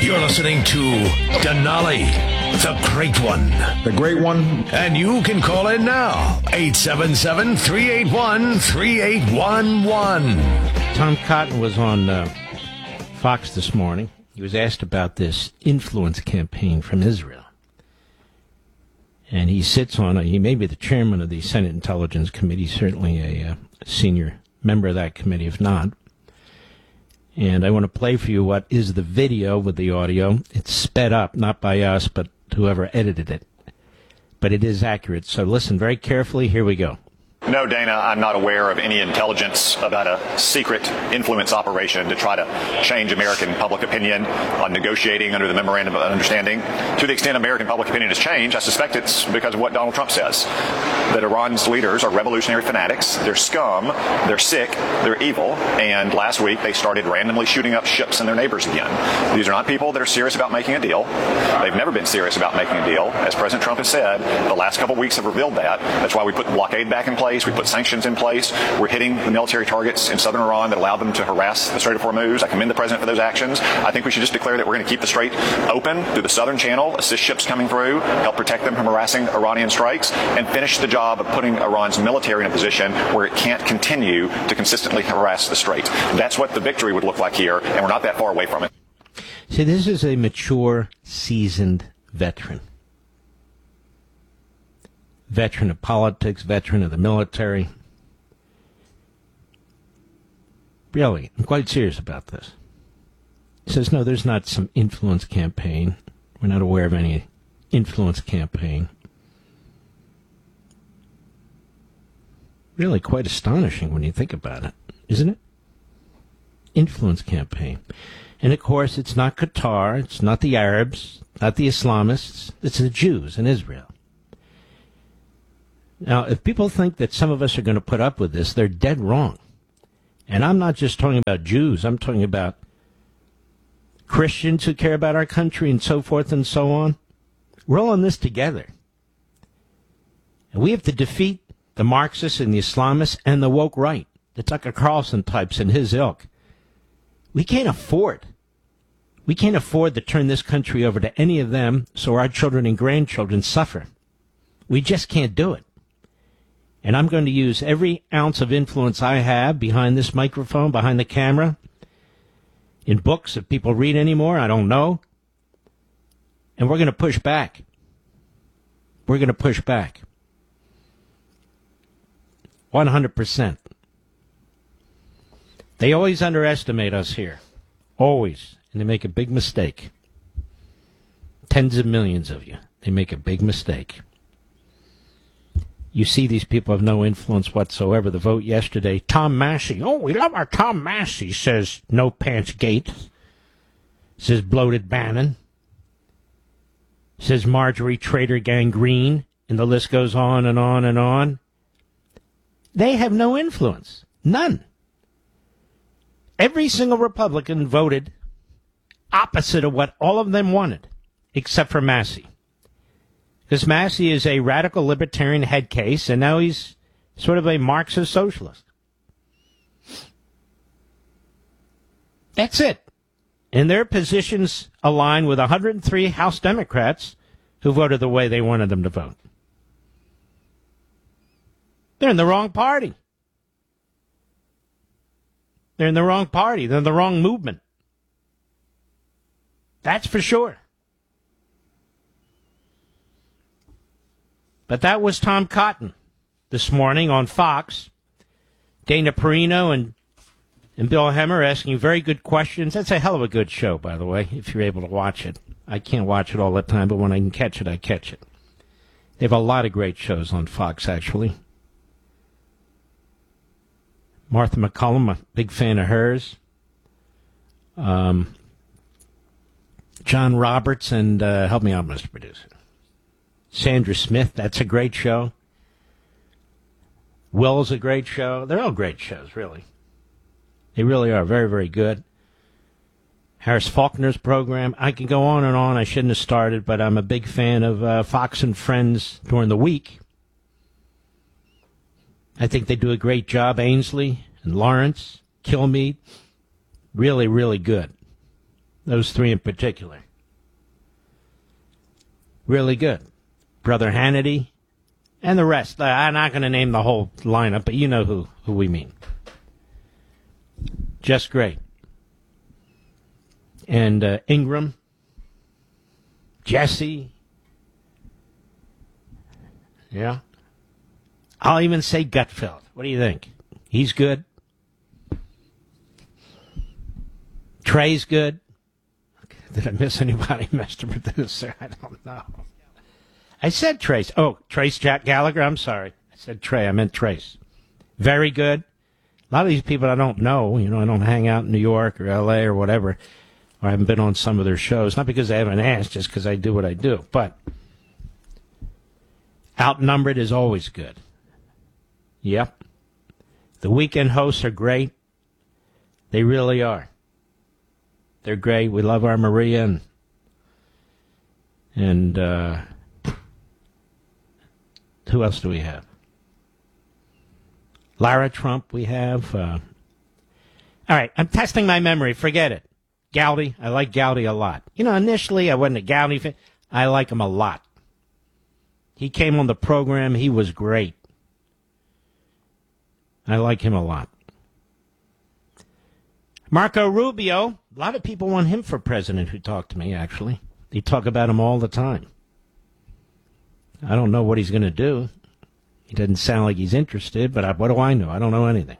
You're listening to Denali, the Great One. The Great One. And you can call in now, 877-381-3811. Tom Cotton was on Fox this morning. He was asked about this influence campaign from Israel. And he sits on he may be the chairman of the Senate Intelligence Committee, certainly a senior member of that committee, if not. And I want to play for you what is the video with the audio. It's sped up, not by us, but whoever edited it. But it is accurate. So listen very carefully. Here we go. No, Dana, I'm not aware of any intelligence about a secret influence operation to try to change American public opinion on negotiating under the Memorandum of Understanding. To the extent American public opinion has changed, I suspect it's because of what Donald Trump says, that Iran's leaders are revolutionary fanatics, they're scum, they're sick, they're evil, and last week they started randomly shooting up ships and their neighbors again. These are not people that are serious about making a deal. They've never been serious about making a deal. As President Trump has said, the last couple of weeks have revealed that. That's why we put the blockade back in place. We put sanctions in place. We're hitting the military targets in southern Iran that allow them to harass the Strait of Hormuz. I commend the president for those actions. I think we should just declare that we're going to keep the strait open through the southern channel, assist ships coming through, help protect them from harassing Iranian strikes, and finish the job of putting Iran's military in a position where it can't continue to consistently harass the strait. That's what the victory would look like here, and we're not that far away from it. See, this is a mature, seasoned veteran. Veteran of politics, veteran of the military. Really, I'm quite serious about this. He says, no, there's not some influence campaign. We're not aware of any influence campaign. Really quite astonishing when you think about it, isn't it? Influence campaign. And of course, it's not Qatar, it's not the Arabs, not the Islamists, it's the Jews in Israel. Now, if people think that some of us are going to put up with this, they're dead wrong. And I'm not just talking about Jews. I'm talking about Christians who care about our country and so forth and so on. We're all in this together. And we have to defeat the Marxists and the Islamists and the woke right, the Tucker Carlson types and his ilk. We can't afford to turn this country over to any of them so our children and grandchildren suffer. We just can't do it. And I'm going to use every ounce of influence I have behind this microphone, behind the camera, in books if people read anymore, I don't know. And we're going to push back. We're going to push back. 100%. They always underestimate us here. Always. And they make a big mistake. Tens of millions of you. They make a big mistake. You see these people have no influence whatsoever. The vote yesterday, Tom Massey. Oh, we love our Tom Massey, says No Pants Gates. Says Bloated Bannon. Says Marjorie Trader Gang Green. And the list goes on and on and on. They have no influence. None. Every single Republican voted opposite of what all of them wanted, except for Massey. Because Massey is a radical libertarian head case, and now he's sort of a Marxist socialist. That's it. And their positions align with 103 House Democrats who voted the way they wanted them to vote. They're in the wrong party. They're in the wrong party. They're in the wrong movement. That's for sure. But that was Tom Cotton this morning on Fox. Dana Perino and Bill Hemmer asking very good questions. That's a hell of a good show, by the way, if you're able to watch it. I can't watch it all the time, but when I can catch it, I catch it. They have a lot of great shows on Fox, actually. Martha McCullum, a big fan of hers. John Roberts and, help me out, Mr. Producer. Sandra Smith, that's a great show. Will's a great show. They're all great shows, really. They really are very, very good. Harris Faulkner's program. I can go on and on. I shouldn't have started, but I'm a big fan of Fox and Friends during the week. I think they do a great job. Ainsley and Lawrence, Kilmeade, really, really good. Those three in particular. Really good. Brother Hannity and the rest. I'm not going to name the whole lineup, but you know who we mean. Just great. And Ingram, Jesse. Yeah. I'll even say Gutfeld. What do you think? He's good. Trey's good. Did I miss anybody, Mr. Producer? I don't know. I said Trace. Oh, Trace Jack Gallagher. I'm sorry. I said Trey. I meant Trace. Very good. A lot of these people I don't know. You know, I don't hang out in New York or L.A. or whatever. Or I haven't been on some of their shows. Not because I haven't asked, just because I do what I do. But outnumbered is always good. Yep. The weekend hosts are great. They really are. They're great. We love our Maria and who else do we have? Lara Trump we have. All right, I'm testing my memory. Forget it. Gowdy. I like Gowdy a lot. You know, initially I wasn't a Gowdy fan. I like him a lot. He came on the program. He was great. I like him a lot. Marco Rubio. A lot of people want him for president who talk to me, actually. They talk about him all the time. I don't know what he's going to do. He doesn't sound like he's interested, but what do I know? I don't know anything.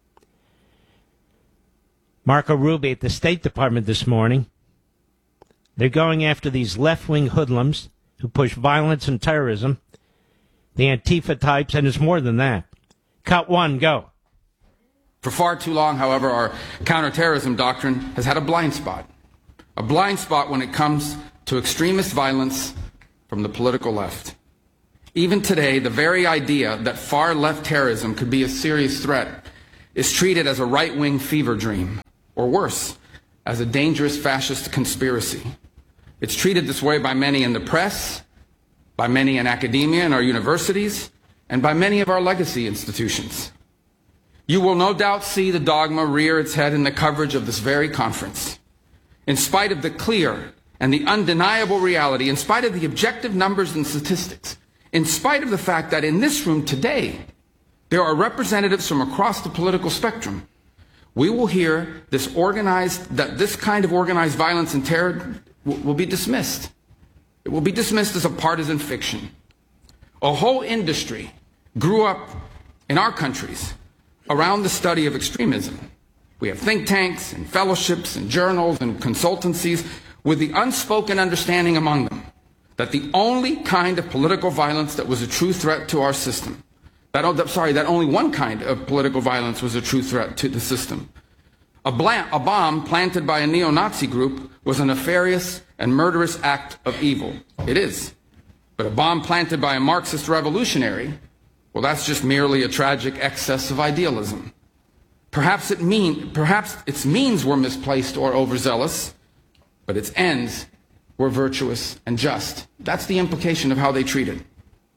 Marco Rubio at the State Department this morning. They're going after these left-wing hoodlums who push violence and terrorism, the Antifa types, and it's more than that. Cut one, go. For far too long, however, our counterterrorism doctrine has had a blind spot when it comes to extremist violence from the political left. Even today, the very idea that far-left terrorism could be a serious threat is treated as a right-wing fever dream, or worse, as a dangerous fascist conspiracy. It's treated this way by many in the press, by many in academia and our universities, and by many of our legacy institutions. You will no doubt see the dogma rear its head in the coverage of this very conference. In spite of the clear and the undeniable reality, in spite of the objective numbers and statistics, in spite of the fact that in this room today, there are representatives from across the political spectrum, we will hear this kind of organized violence and terror will be dismissed. It will be dismissed as a partisan fiction. A whole industry grew up in our countries around the study of extremism. We have think tanks and fellowships and journals and consultancies with the unspoken understanding among them that the only kind of political violence that was a true threat to our system, that only one kind of political violence was a true threat to the system. A bomb planted by a neo-Nazi group was a nefarious and murderous act of evil. It is. But a bomb planted by a Marxist revolutionary, well, that's just merely a tragic excess of idealism. Perhaps its means were misplaced or overzealous, but its ends were virtuous and just. That's the implication of how they treat it.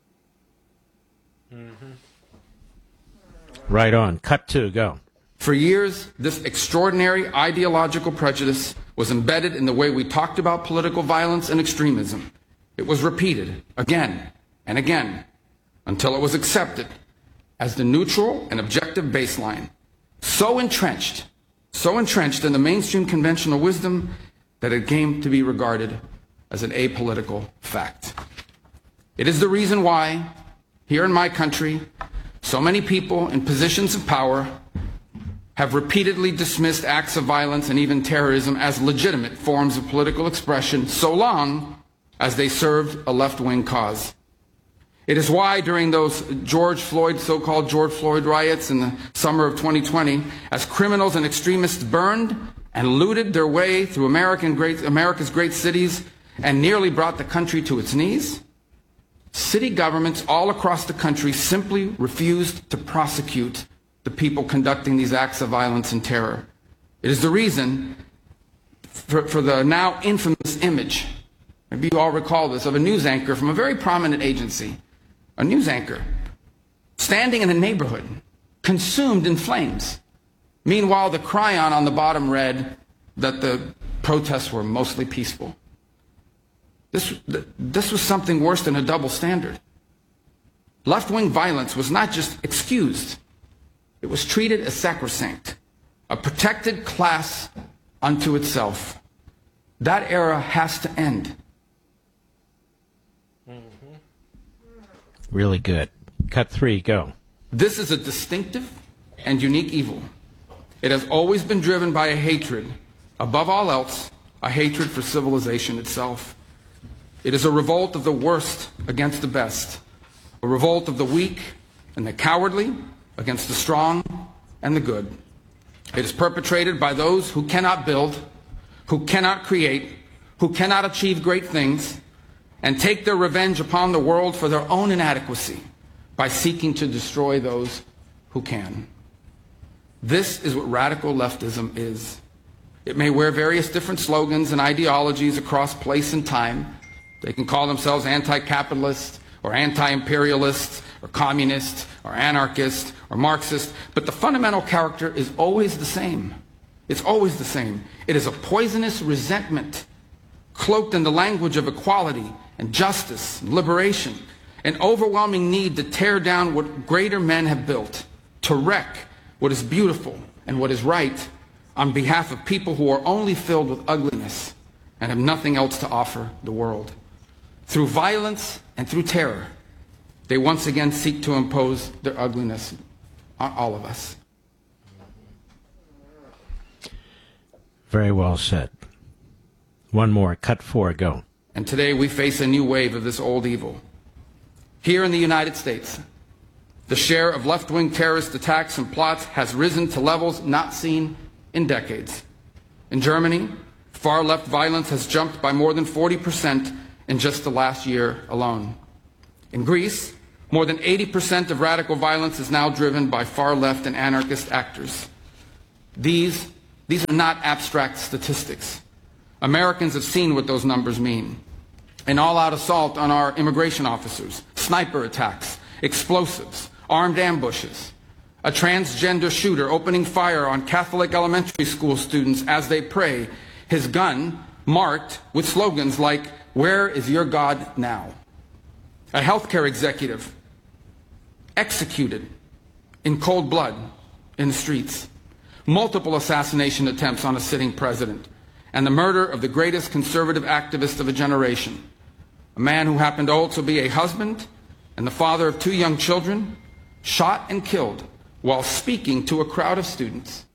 Right on. Cut two, go. For years, this extraordinary ideological prejudice was embedded in the way we talked about political violence and extremism. It was repeated again and again, until it was accepted as the neutral and objective baseline, so entrenched in the mainstream conventional wisdom that it came to be regarded as an apolitical fact. It is the reason why, here in my country, so many people in positions of power have repeatedly dismissed acts of violence and even terrorism as legitimate forms of political expression, so long as they served a left-wing cause. It is why during those so-called George Floyd riots in the summer of 2020, as criminals and extremists burned and looted their way through America's great cities and nearly brought the country to its knees, city governments all across the country simply refused to prosecute the people conducting these acts of violence and terror. It is the reason for the now infamous image, maybe you all recall this, of a news anchor from a very prominent agency. A news anchor standing in a neighborhood consumed in flames. Meanwhile, the chyron on the bottom read that the protests were mostly peaceful. This was something worse than a double standard. Left-wing violence was not just excused. It was treated as sacrosanct, a protected class unto itself. That era has to end. Really good. Cut 3, go. This is a distinctive and unique evil. It has always been driven by a hatred, above all else, a hatred for civilization itself. It is a revolt of the worst against the best, a revolt of the weak and the cowardly against the strong and the good. It is perpetrated by those who cannot build, who cannot create, who cannot achieve great things, and take their revenge upon the world for their own inadequacy by seeking to destroy those who can. This is what radical leftism is. It may wear various different slogans and ideologies across place and time. They can call themselves anti-capitalist or anti-imperialist or communist or anarchist or Marxist, but the fundamental character is always the same. It's always the same. It is a poisonous resentment cloaked in the language of equality and justice and liberation, an overwhelming need to tear down what greater men have built, to wreck what is beautiful and what is right on behalf of people who are only filled with ugliness and have nothing else to offer the world. Through violence and through terror, they once again seek to impose their ugliness on all of us. Very well said. One more. Cut 4, go. And today we face a new wave of this old evil. Here in the United States, the share of left-wing terrorist attacks and plots has risen to levels not seen in decades. In Germany, far-left violence has jumped by more than 40% in just the last year alone. In Greece, more than 80% of radical violence is now driven by far-left and anarchist actors. These are not abstract statistics. Americans have seen what those numbers mean. An all-out assault on our immigration officers, sniper attacks, explosives, armed ambushes, a transgender shooter opening fire on Catholic elementary school students as they pray, his gun marked with slogans like, "Where is your God now?" A healthcare executive executed in cold blood in the streets. Multiple assassination attempts on a sitting president. And the murder of the greatest conservative activist of a generation. A man who happened to also be a husband and the father of 2 young children, shot and killed while speaking to a crowd of students.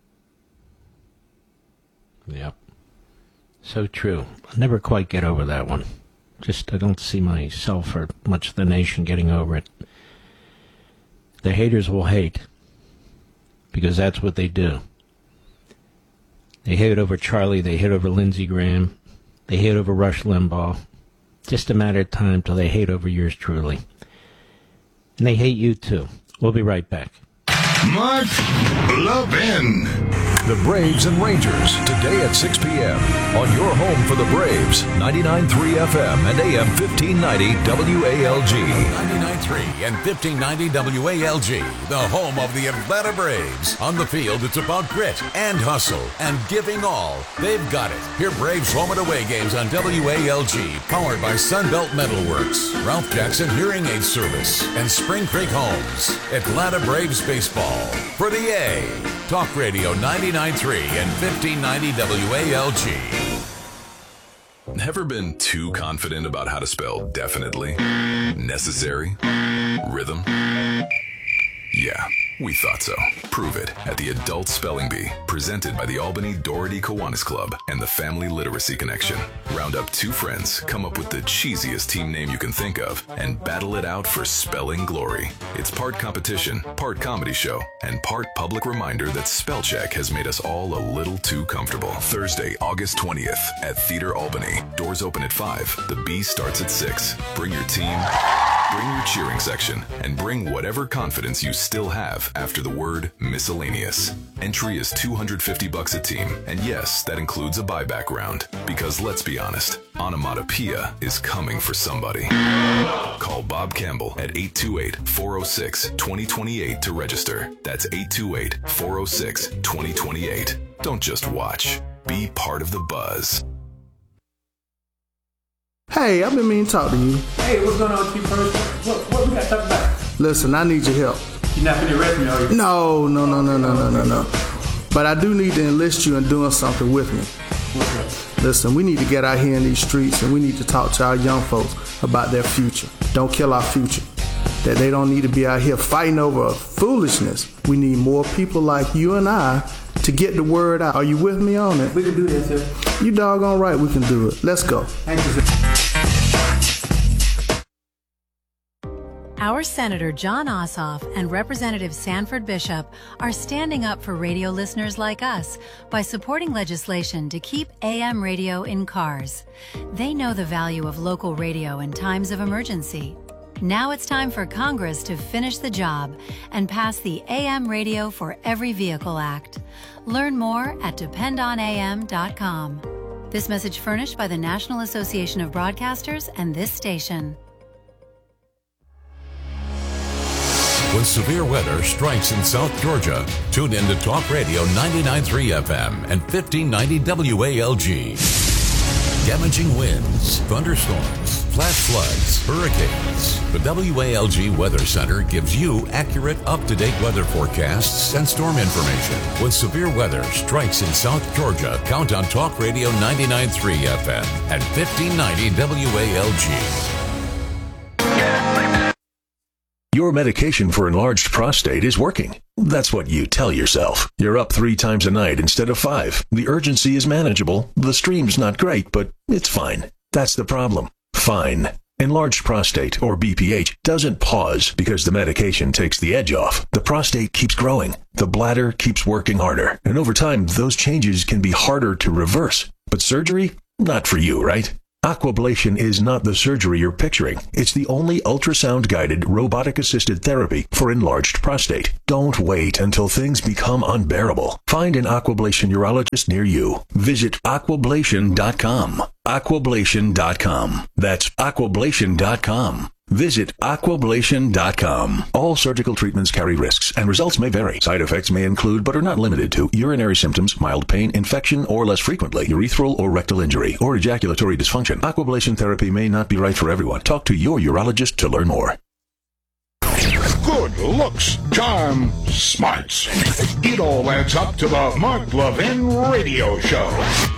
Yep. So true. I'll never quite get over that one. I don't see myself or much of the nation getting over it. The haters will hate, because that's what they do. They hate over Charlie, they hate over Lindsey Graham, they hate over Rush Limbaugh. Just a matter of time till they hate over yours truly. And they hate you too. We'll be right back. Mark Levin. The Braves and Rangers, today at 6 p.m. on your home for the Braves, 99.3 FM and AM 1590 WALG. 99.3 and 1590 WALG, the home of the Atlanta Braves. On the field, it's about grit and hustle and giving all. They've got it. Hear Braves home and away games on WALG, powered by Sunbelt Metalworks, Ralph Jackson Hearing Aid Service, and Spring Creek Homes. Atlanta Braves baseball for the A. Talk Radio 99.3 and 1590 WALG. Never been too confident about how to spell definitely, necessary, rhythm? Yeah, we thought so. Prove it at the Adult Spelling Bee, presented by the Albany Doherty Kiwanis Club and the Family Literacy Connection. Round up 2 friends, come up with the cheesiest team name you can think of, and battle it out for spelling glory. It's part competition, part comedy show, and part public reminder that spell check has made us all a little too comfortable. Thursday, August 20th at Theater Albany. Doors open at 5. The Bee starts at 6. Bring your team, bring your cheering section, and bring whatever confidence you still have after the word miscellaneous. Entry is $250 a team, and yes, that includes a buyback round. Because let's be honest, onomatopoeia is coming for somebody. Call Bob Campbell at 828-406-2028 to register. That's 828-406-2028. Don't just watch. Be part of the buzz. Hey, I've been meaning to talk to you. Hey, what's going on with you first? What we got to talk about? Listen, I need your help. You're not going to arrest me, are you? No. But I do need to enlist you in doing something with me. What's up? Listen, we need to get out here in these streets and we need to talk to our young folks about their future. Don't kill our future. That they don't need to be out here fighting over foolishness. We need more people like you and I to get the word out. Are you with me on it? We can do this, sir. You doggone right we can do it. Let's go. Thank you, sir. Our Senator John Ossoff and Representative Sanford Bishop are standing up for radio listeners like us by supporting legislation to keep AM radio in cars. They know the value of local radio in times of emergency. Now it's time for Congress to finish the job and pass the AM Radio for Every Vehicle Act. Learn more at dependonam.com. This message furnished by the National Association of Broadcasters and this station. When severe weather strikes in South Georgia, tune in to Talk Radio 99.3 FM and 1590 WALG. Damaging winds, thunderstorms, flash floods, hurricanes. The WALG Weather Center gives you accurate, up-to-date weather forecasts and storm information. When severe weather strikes in South Georgia, count on Talk Radio 99.3 FM and 1590 WALG. Your medication for enlarged prostate is working. That's what you tell yourself. You're up 3 times a night instead of 5. The urgency is manageable. The stream's not great, but it's fine. That's the problem. Fine. Enlarged prostate, or BPH, doesn't pause because the medication takes the edge off. The prostate keeps growing. The bladder keeps working harder. And over time, those changes can be harder to reverse. But surgery? Not for you, right? Aquablation is not the surgery you're picturing. It's the only ultrasound-guided, robotic-assisted therapy for enlarged prostate. Don't wait until things become unbearable. Find an Aquablation urologist near you. Visit aquablation.com. Aquablation.com. That's aquablation.com. Visit aquablation.com. All surgical treatments carry risks, and results may vary. Side effects may include, but are not limited to, urinary symptoms, mild pain, infection, or less frequently, urethral or rectal injury, or ejaculatory dysfunction. Aquablation therapy may not be right for everyone. Talk to your urologist to learn more. Good looks, charm, smarts. It all adds up to the Mark Levin Radio Show.